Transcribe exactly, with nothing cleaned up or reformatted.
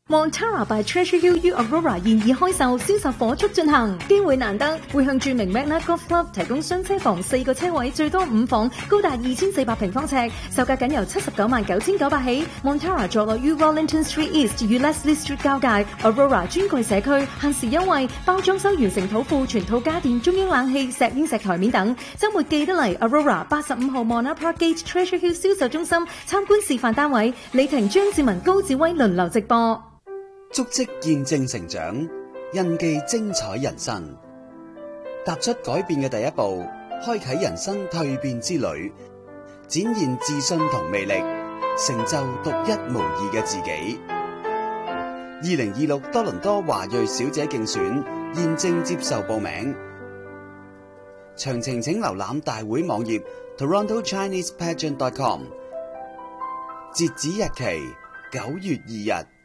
Montara by Treasure Hill U Aurora 現已開售，銷售火速進行，機會難得，會向著名 Magna Golf Club 提供雙車房四個車位，最多五房，高達二千四百平方尺，售價僅由七十九萬九千九百起。Montara 坐落於 Wellington Street East 與 Leslie Street 交界 ，Aurora 專櫃社區，限時優惠，包裝修完成土庫，全套家電、中央冷氣、石英石台面等。週末記得嚟 Aurora 八十五號 Mona Park Gate Treasure Hill 銷售中心參觀示範單位，李婷、張志文、高志威輪流直播。 足跡見證成長，印記精彩人生。踏出改變嘅第一步，開啟人生蛻變之旅，展現自信同魅力，成就獨一無二嘅自己。二零二六多倫多華裔小姐競選現正接受報名，詳情請瀏覽大會網頁 toronto chinese pageant dot com。截止日期九月二日。